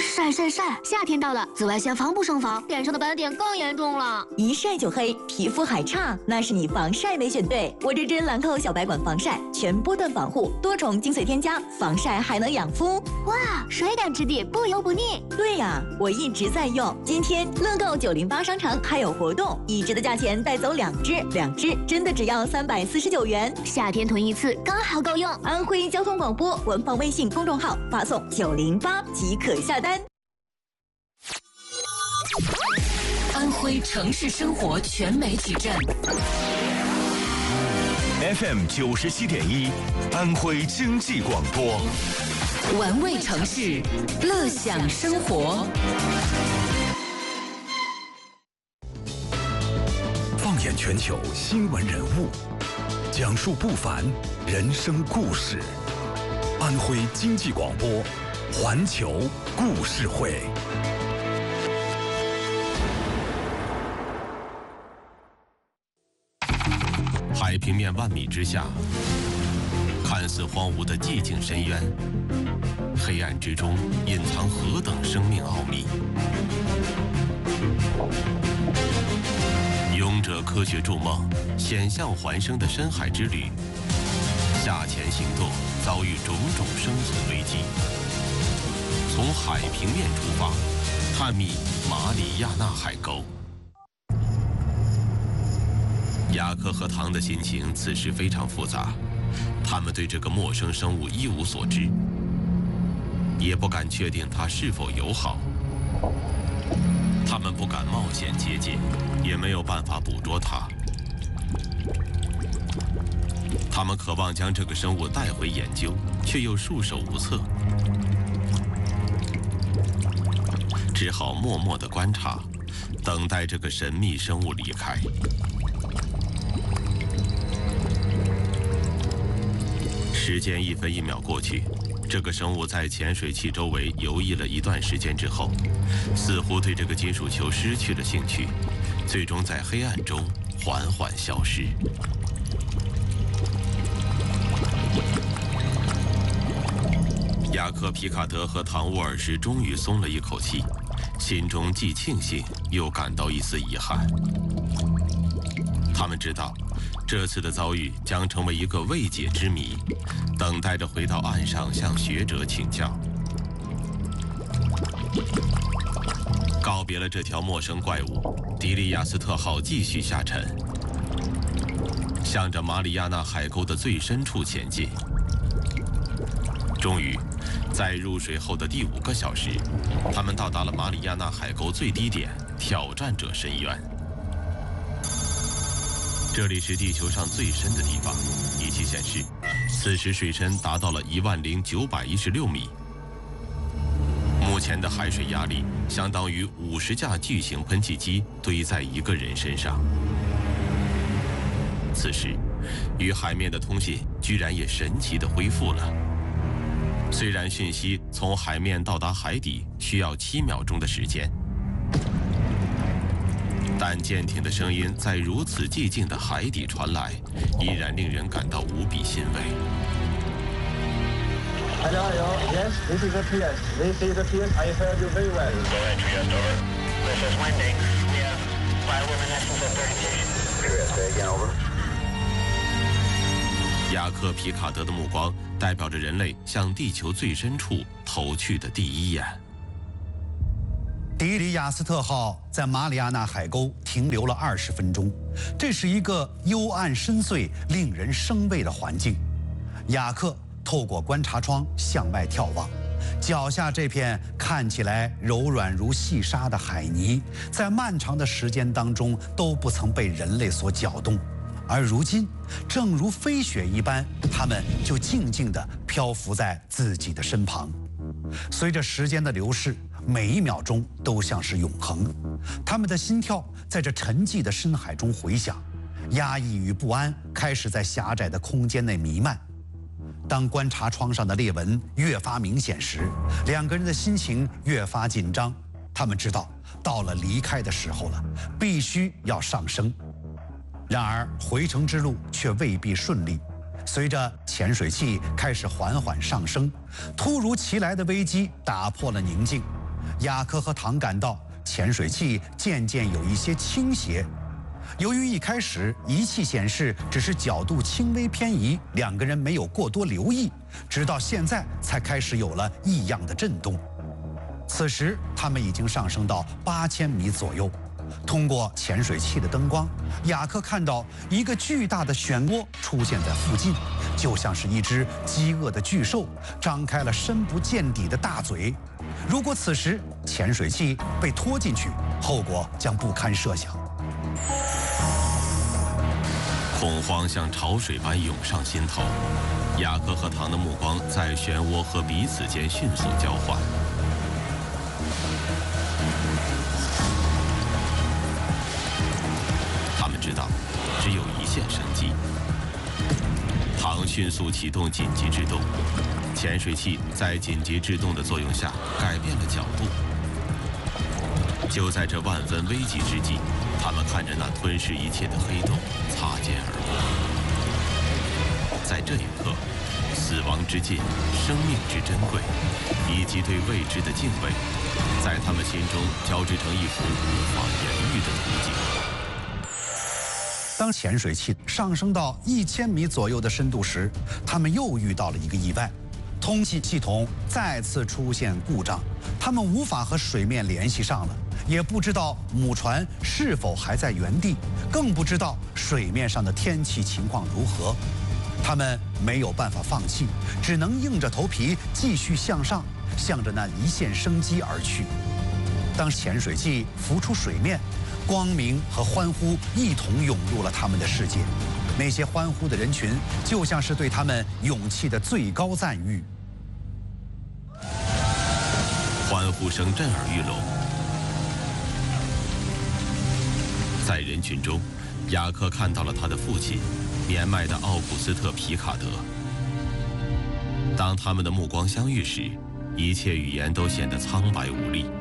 晒晒晒！夏天到了，紫外线防不胜防，脸上的斑点更严重了。 一晒就黑，皮肤还差，那是你防晒没选对。我这支兰蔻小白管防晒，全波段防护，多重精髓添加，防晒还能养肤。 哇，水感质地，不油不腻。 对呀，我一直在用。今天乐购908商城还有活动，一支的价钱带走2支，2支真的只要349元。 夏天囤一次刚好够用。 安徽交通广播官方微信公众号发送908即可下单。 安徽城市生活全媒体站 FM 97.1，安徽经济广播， 玩味城市，乐享生活。 放眼全球新闻人物，讲述不凡人生故事。安徽经济广播，环球故事会。 海平面万米之下，看似荒芜的寂静深渊，黑暗之中隐藏何等生命奥秘。勇者科学筑梦，险象环生的深海之旅，下潜行动遭遇种种生存危机。从海平面出发，探秘马里亚纳海沟。雅克和唐的心情此时非常复杂，他们对这个陌生生物一无所知，也不敢确定它是否友好。他们不敢冒险接近，也没有办法捕捉它。他们渴望将这个生物带回研究，却又束手无策，只好默默地观察，等待这个神秘生物离开。时间1分1秒过去，这个生物在潜水器周围游弋了一段时间之后，似乎对这个金属球失去了兴趣，最终在黑暗中缓缓消失。雅克·皮卡德和唐·沃尔什终于松了一口气，心中既庆幸又感到一丝遗憾。他们知道，这次的遭遇将成为一个未解之谜，等待着回到岸上向学者请教。告别了这条陌生怪物，迪利亚斯特号继续下沉，向着马里亚纳海沟的最深处前进。终于，在入水后的第5个小时，他们到达了马里亚纳海沟最低点——挑战者深渊。这里是地球上最深的地方，仪器显示，此时水深达到了10916米。目前的海水压力相当于50架巨型喷气机堆在一个人身上。此时，与海面的通信居然也神奇地恢复了。虽然讯息从海面到达海底需要7秒钟的时间，但舰艇的声音在如此寂静的海底传来，依然令人感到无比欣慰。 Hello, yes, this is a PS. This is a PS. I heard you very well. Go ahead, Trieste, over. This is Wendy. We have bioluminescence at 30 feet. Trieste, say again, over. 雅克·皮卡德的目光代表着人类向地球最深处投去的第一眼。 迪里亚斯特号在马里亚纳海沟停留了20分钟，这是一个幽暗深邃、令人生畏的环境。雅克透过观察窗向外眺望，脚下这片看起来柔软如细沙的海泥，在漫长的时间当中都不曾被人类所搅动，而如今，正如飞雪一般，它们就静静地漂浮在自己的身旁。随着时间的流逝，每一秒钟都像是永恒，他们的心跳在这沉寂的深海中回响，压抑与不安开始在狭窄的空间内弥漫。当观察窗上的裂纹越发明显时，2个人的心情越发紧张。他们知道到了离开的时候了，必须要上升。然而回程之路却未必顺利。随着潜水器开始缓缓上升，突如其来的危机打破了宁静。 雅克和唐感到潜水器渐渐有一些倾斜。由于一开始仪器显示只是角度轻微偏移，两个人没有过多留意，直到现在才开始有了异样的震动。此时他们已经上升到8000米左右。通过潜水器的灯光，雅克看到一个巨大的漩涡出现在附近，就像是一只饥饿的巨兽张开了深不见底的大嘴。如果此时潜水器被拖进去，后果将不堪设想。 恐慌像潮水般涌上心头，雅克和唐的目光在漩涡和彼此间迅速交换。他们知道，只有一线生机。唐迅速启动紧急制动，潜水器在紧急制动的作用下改变了角度。就在这万分危急之际，他们看着那吞噬一切的黑洞擦肩而过。在这一刻，死亡之近，生命之珍贵，以及对未知的敬畏，在他们心中交织成一幅无法言喻的图景。 当潜水器上升到1000米左右的深度时，他们又遇到了一个意外，通信系统再次出现故障，他们无法和水面联系上了，也不知道母船是否还在原地，更不知道水面上的天气情况如何。他们没有办法放弃，只能硬着头皮继续向上，向着那一线生机而去。当潜水器浮出水面，光明和欢呼一同涌入了他们的世界。那些欢呼的人群，就像是对他们勇气的最高赞誉。 欢呼声震耳欲聋。在人群中，雅克看到了他的父亲，年迈的奥古斯特·皮卡德。当他们的目光相遇时，一切语言都显得苍白无力。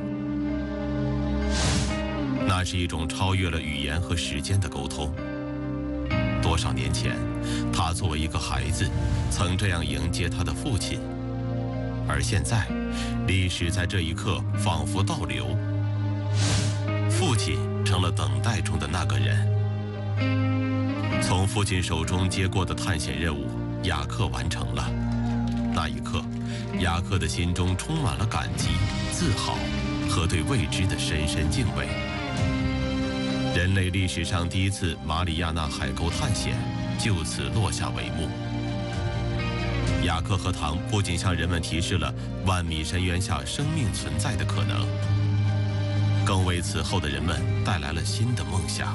那是一种超越了语言和时间的沟通。多少年前，他作为一个孩子，曾这样迎接他的父亲。而现在，历史在这一刻仿佛倒流，父亲成了等待中的那个人。从父亲手中接过的探险任务，雅克完成了。那一刻，雅克的心中充满了感激、自豪和对未知的深深敬畏。人类历史上第一次马里亚纳海沟探险就此落下帷幕。雅克和唐不仅向人们提示了万米深渊下生命存在的可能，更为此后的人们带来了新的梦想。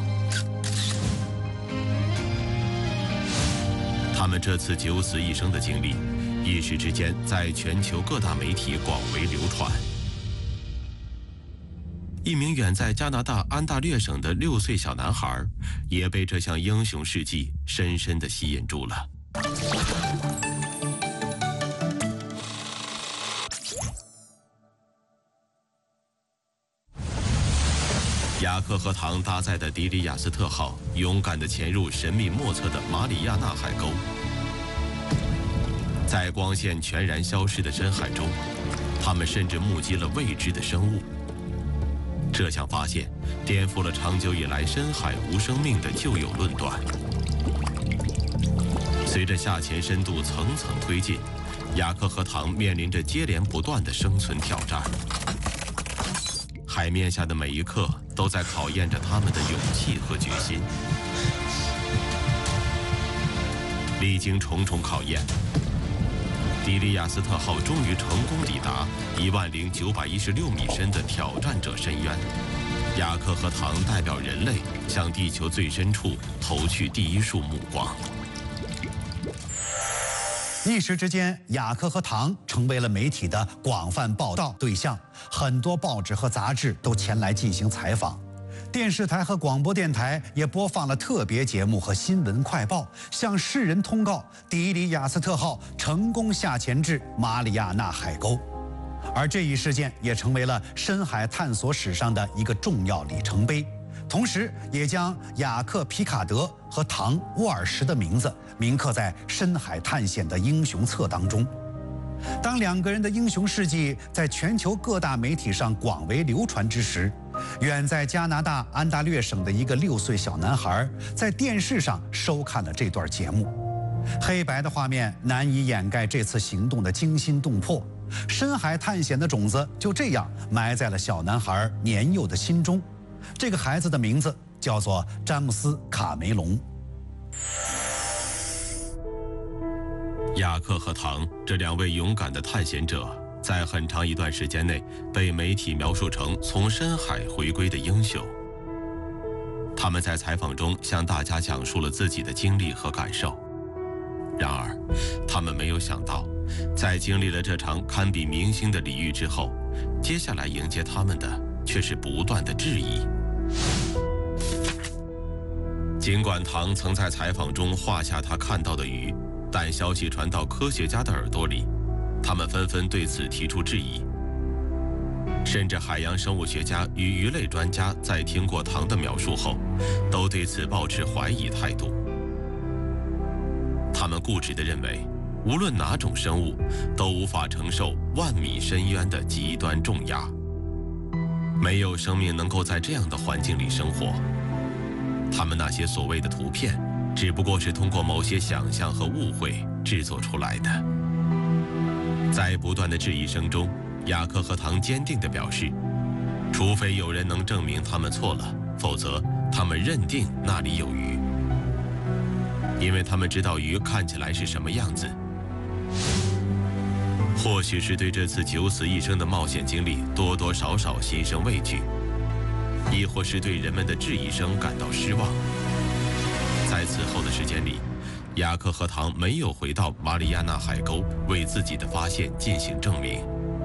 他们这次九死一生的经历，一时之间在全球各大媒体广为流传。一名远在加拿大安大略省的6岁小男孩，也被这项英雄事迹深深地吸引住了。雅克和唐搭载的迪里亚斯特号勇敢地潜入神秘莫测的马里亚纳海沟，在光线全然消失的深海中，他们甚至目击了未知的生物。这项发现颠覆了长久以来深海无生命的旧有论断。随着下潜深度层层推进，雅克和唐面临着接连不断的生存挑战。海面下的每一刻都在考验着他们的勇气和决心。历经重重考验，迪里亚斯特号终于成功抵达10916米深的挑战者深渊。雅克和唐代表人类向地球最深处投去第一束目光。 一时之间，雅克和唐成为了媒体的广泛报道对象，很多报纸和杂志都前来进行采访。电视台和广播电台也播放了特别节目和新闻快报，向世人通告迪里亚斯特号成功下潜至马里亚纳海沟。而这一事件也成为了深海探索史上的一个重要里程碑，同时也将雅克·皮卡德和唐·沃尔什的名字铭刻在深海探险的英雄册当中。 当两个人的英雄事迹在全球各大媒体上广为流传之时，远在加拿大安大略省的一个6岁小男孩在电视上收看了这段节目。黑白的画面难以掩盖这次行动的惊心动魄，深海探险的种子就这样埋在了小男孩年幼的心中。这个孩子的名字叫做詹姆斯·卡梅隆。 雅克和唐这2位勇敢的探险者，在很长一段时间内被媒体描述成从深海回归的英雄。他们在采访中向大家讲述了自己的经历和感受。然而，他们没有想到，在经历了这场堪比明星的礼遇之后，接下来迎接他们的却是不断的质疑。尽管唐曾在采访中画下他看到的鱼，但消息传到科学家的耳朵里，他们纷纷对此提出质疑。甚至海洋生物学家与鱼类专家在听过唐的描述后，都对此抱持怀疑态度。他们固执地认为，无论哪种生物都无法承受10000米深渊的极端重压，没有生命能够在这样的环境里生活。他们那些所谓的图片，只不过是通过某些想象和误会制作出来的。在不断的质疑声中，雅克和唐坚定地表示，除非有人能证明他们错了，否则他们认定那里有鱼。因为他们知道鱼看起来是什么样子。或许是对这次九死一生的冒险经历多多少少心生畏惧，亦或是对人们的质疑声感到失望。在此后的时间里，雅克和唐没有回到马里亚纳海沟为自己的发现进行证明。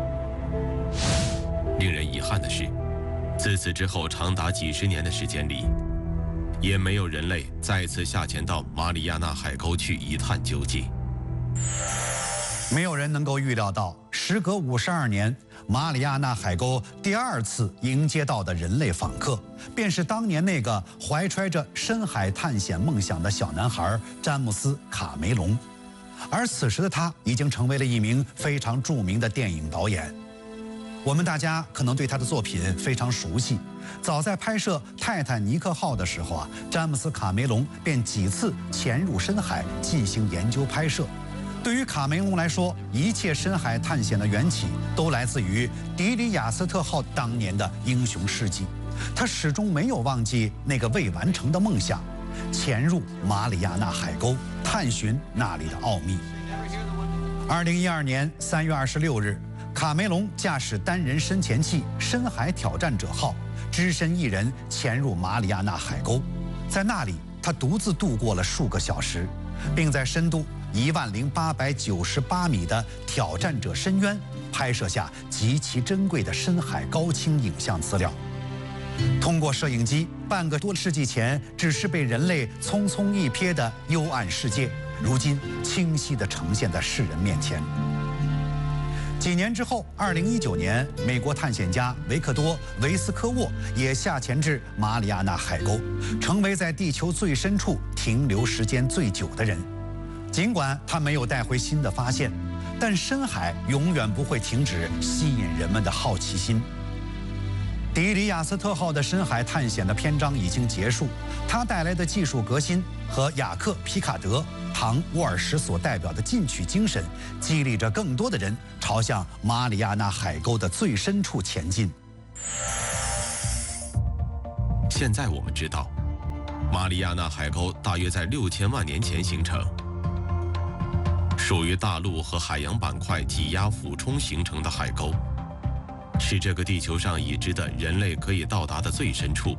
令人遗憾的是，自此之后长达几十年的时间里，也没有人类再次下潜到马里亚纳海沟去一探究竟。 没有人能够预料到，时隔52年，马里亚纳海沟第2次迎接到的人类访客，便是当年那个怀揣着深海探险梦想的小男孩詹姆斯·卡梅隆。而此时的他已经成为了一名非常著名的电影导演。我们大家可能对他的作品非常熟悉。早在拍摄《泰坦尼克号》的时候詹姆斯·卡梅隆便几次潜入深海进行研究拍摄。对于卡梅隆来说，一切深海探险的缘起都来自于迪里亚斯特号当年的英雄事迹。他始终没有忘记那个未完成的梦想：潜入马里亚纳海沟，探寻那里的奥秘。2012年3月26日，卡梅隆驾驶单人深潜器深海挑战者号，只身一人潜入马里亚纳海沟。在那里，他独自度过了数个小时，并在深度10898米的挑战者深渊拍摄下极其珍贵的深海高清影像资料。通过摄影机，半个多世纪前只是被人类匆匆一瞥的幽暗世界，如今清晰地呈现在世人面前。几年之后，2019年，美国探险家维克多·维斯科沃也下潜至马里亚纳海沟，成为在地球最深处停留时间最久的人。尽管他没有带回新的发现，但深海永远不会停止吸引人们的好奇心。迪里亚斯特号的深海探险的篇章已经结束，它带来的技术革新和雅克·皮卡德、唐·沃尔什所代表的进取精神，激励着更多的人朝向马里亚纳海沟的最深处前进。 现在我们知道，马里亚纳海沟大约在6000万年前形成，属于大陆和海洋板块挤压俯冲形成的海沟，是这个地球上已知的人类可以到达的最深处。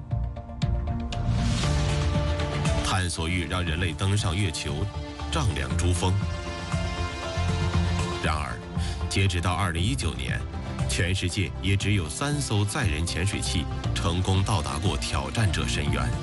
探索欲让人类登上月球，丈量珠峰。然而，截止到2019年，全世界也只有3艘载人潜水器成功到达过挑战者深渊。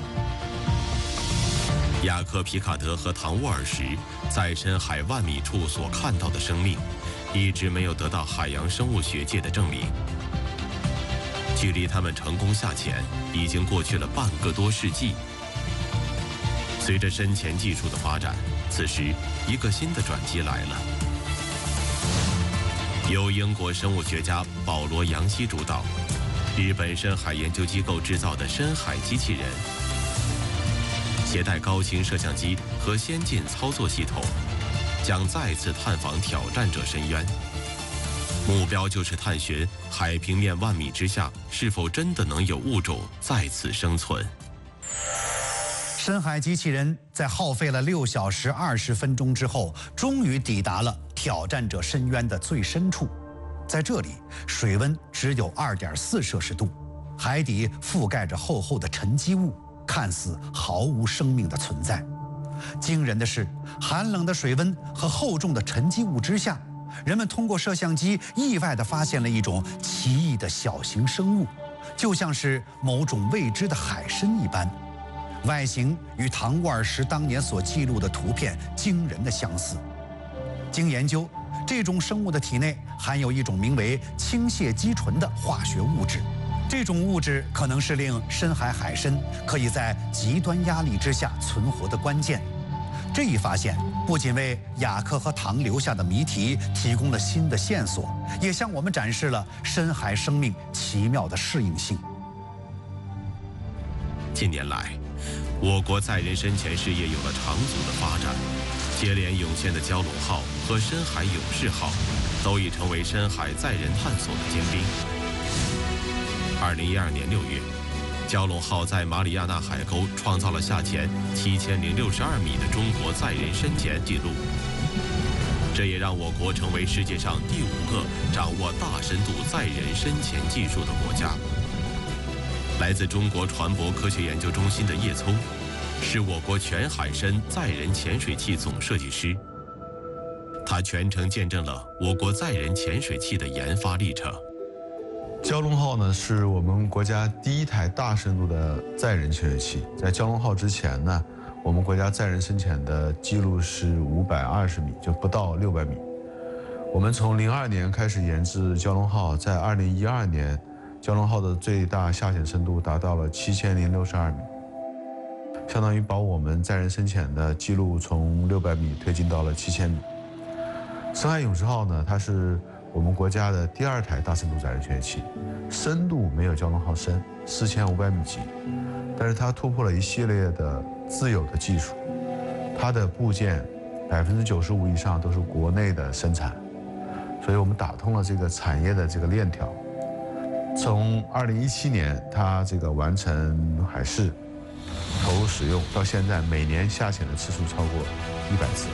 雅克·皮卡德和唐·沃尔什在深海10000米处所看到的生命，一直没有得到海洋生物学界的证明。距离他们成功下潜已经过去了半个多世纪。随着深潜技术的发展，此时一个新的转机来了。 由英国生物学家保罗·杨希主导，日本深海研究机构制造的深海机器人，携带高清摄像机和先进操作系统，将再次探访挑战者深渊。目标就是探寻海平面10000米之下是否真的能有物种在此生存。 深海机器人在耗费了6小时20分钟之后，终于抵达了挑战者深渊的最深处。在这里，水温只有2.4摄氏度，海底覆盖着厚厚的沉积物，看似毫无生命的存在。惊人的是，寒冷的水温和厚重的沉积物之下，人们通过摄像机意外地发现了一种奇异的小型生物，就像是某种未知的海参一般。外形与唐沃尔什当年所记录的图片惊人的相似。经研究，这种生物的体内含有一种名为氢硬基醇的化学物质，这种物质可能是令深海海参可以在极端压力之下存活的关键。这一发现不仅为雅克和唐留下的谜题提供了新的线索，也向我们展示了深海生命奇妙的适应性。 近年来，我国载人深潜事业有了长足的发展，接连涌现的蛟龙号和深海勇士号都已成为深海载人探索的尖兵。2012年6月，蛟龙号在马里亚纳海沟创造了下潜7062米的中国载人深潜纪录，这也让我国成为世界上第5个掌握大深度载人深潜技术的国家。来自中国船舶科学研究中心的叶聪，是我国全海深载人潜水器总设计师。他全程见证了我国载人潜水器的研发历程。 蛟龙号呢，是我们国家第1台大深度的载人潜水器。在蛟龙号之前呢，我们国家载人深潜的记录是520米，就不到600米。我们从02年开始研制蛟龙号，在2012年。蛟龙号的最大下潜深度达到了7062米，相当于把我们载人深潜的记录从600米推进到了7000米。深海勇士号呢，它是我们国家的第2台大深度载人潜水器，深度没有蛟龙号深，4500米级，但是它突破了一系列的自有的技术，它的部件95%以上都是国内的生产，所以我们打通了这个产业的这个链条。从2017年它这个完成海试投入使用到现在，每年下潜的次数超过100次。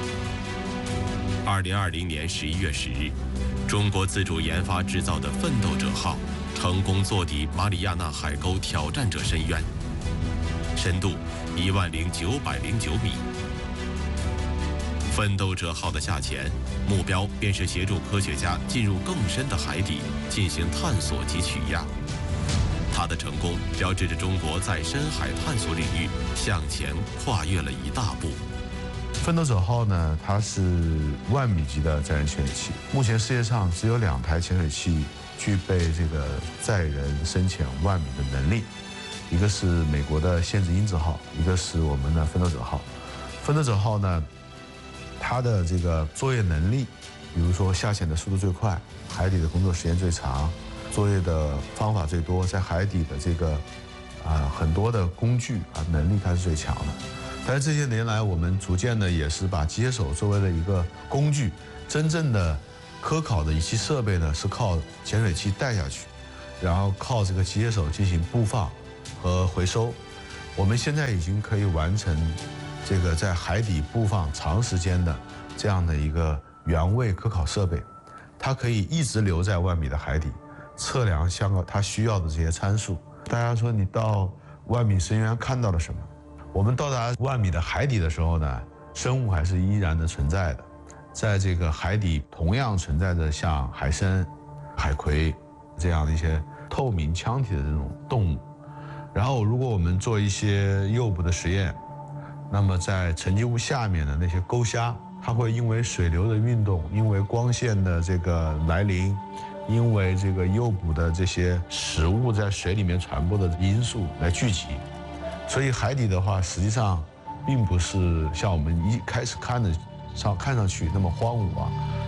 2020年11月10日，中国自主研发制造的奋斗者号成功坐底马里亚纳海沟挑战者深渊，深度10909米。奋斗者号的下潜目标便是协助科学家进入更深的海底进行探索及取样。它的成功标志着中国在深海探索领域向前跨越了一大步。 奋斗者号呢，它是10000米级的载人潜水器。目前世界上只有2台潜水器具备这个载人深潜10000米的能力，一个是美国的限制因子号，一个是我们的奋斗者号。奋斗者号呢，它的这个作业能力，比如说下潜的速度最快，海底的工作时间最长，作业的方法最多，在海底的这个很多的工具能力它是最强的。但是这些年来，我们逐渐的也是把机械手作为了一个工具，真正的科考的仪器设备呢是靠潜水器带下去，然后靠这个机械手进行布放和回收。我们现在已经可以完成这个在海底布放长时间的这样的一个原位科考设备，它可以一直留在10000米的海底，测量它需要的这些参数。大家说你到10000米深渊看到了什么？我们到达10000米的海底的时候呢，生物还是依然的存在的，在这个海底同样存在着像海参、海葵这样的一些透明腔体的这种动物。然后如果我们做一些诱捕的实验，那么在沉积物下面的那些钩虾，它会因为水流的运动，因为光线的这个来临，因为这个诱捕的这些食物在水里面传播的因素来聚集。所以海底的话，实际上并不是像我们一开始看上去那么荒芜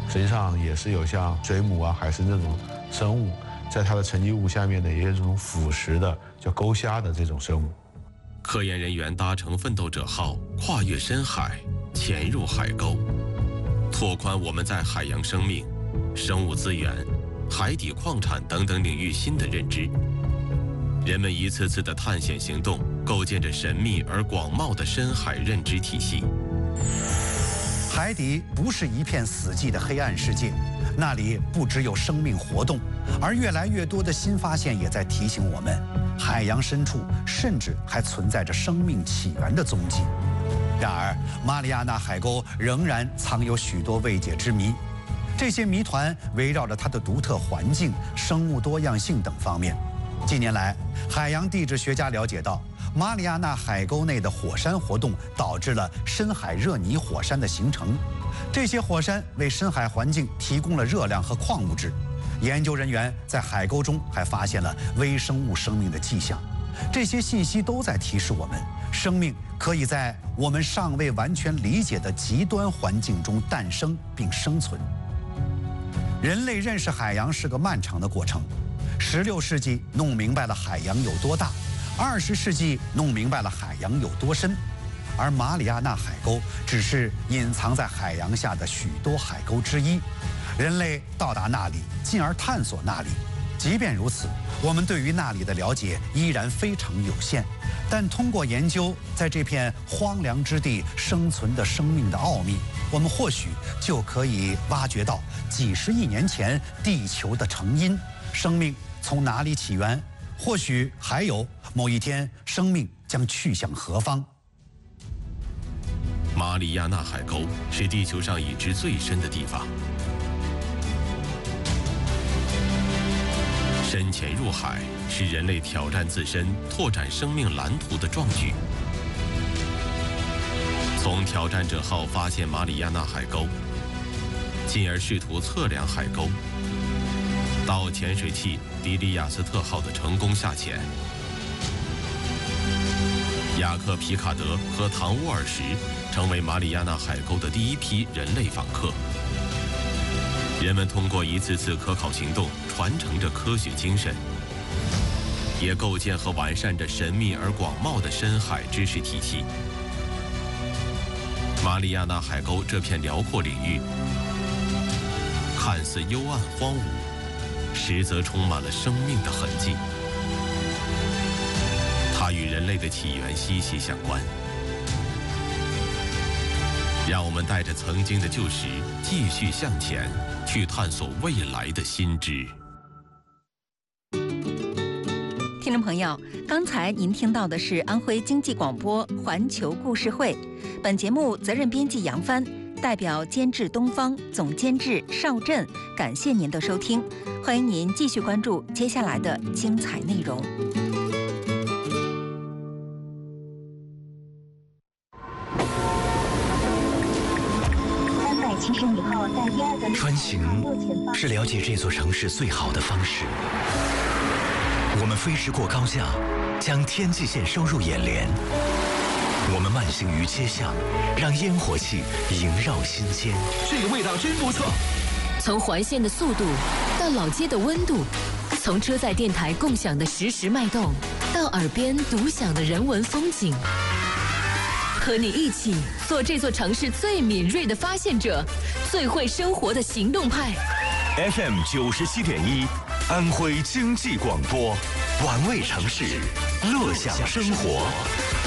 实际上也是有像水母啊、海参这种生物，在它的沉积物下面呢，也有这种腐蚀的叫钩虾的这种生物。 科研人员搭乘奋斗者号跨越深海，潜入海沟，拓宽我们在海洋生命、生物资源、海底矿产等等领域新的认知。人们一次次的探险行动，构建着神秘而广袤的深海认知体系。 海底不是一片死寂的黑暗世界，那里不只有生命活动，而越来越多的新发现也在提醒我们，海洋深处甚至还存在着生命起源的踪迹。然而，马里亚纳海沟仍然藏有许多未解之谜，这些谜团围绕着它的独特环境、生物多样性等方面。近年来，海洋地质学家了解到，马里亚纳海沟内的火山活动导致了深海热泥火山的形成。这些火山为深海环境提供了热量和矿物质。研究人员在海沟中还发现了微生物生命的迹象。这些信息都在提示我们，生命可以在我们尚未完全理解的极端环境中诞生并生存。人类认识海洋是个漫长的过程。16世纪弄明白了海洋有多大，20世纪弄明白了海洋有多深，而马里亚纳海沟只是隐藏在海洋下的许多海沟之一。人类到达那里，进而探索那里。即便如此，我们对于那里的了解依然非常有限。但通过研究在这片荒凉之地生存的生命的奥秘，我们或许就可以挖掘到几十亿年前地球的成因，生命从哪里起源？或许还有某一天，生命将去向何方？ 马里亚纳海沟是地球上已知最深的地方。深潜入海是人类挑战自身、拓展生命蓝图的壮举。从挑战者号发现马里亚纳海沟，进而试图测量海沟，到潜水器迪里亚斯特号的成功下潜，雅克·皮卡德和唐·沃尔什成为马里亚纳海沟的第一批人类访客。人们通过一次次科考行动，传承着科学精神，也构建和完善着神秘而广袤的深海知识体系。马里亚纳海沟这片辽阔领域，看似幽暗荒芜，实则充满了生命的痕迹。它与人类的起源息息相关。让我们带着曾经的旧识，继续向前，去探索未来的新知。 听众朋友，刚才您听到的是安徽经济广播环球故事会，本节目责任编辑杨帆，代表监制东方，总监制邵振，感谢您的收听，欢迎您继续关注接下来的精彩内容。 穿行是了解这座城市最好的方式。我们飞驰过高架，将天际线收入眼帘。我们慢行于街巷，让烟火气萦绕心间。 这个味道真不错。 从环线的速度到老街的温度，从车载电台共享的实时脉动，到耳边独享的人文风景。和你一起做这座城市最敏锐的发现者，最会生活的行动派。 FM 97.1，安徽经济广播，玩味城市，乐享生活。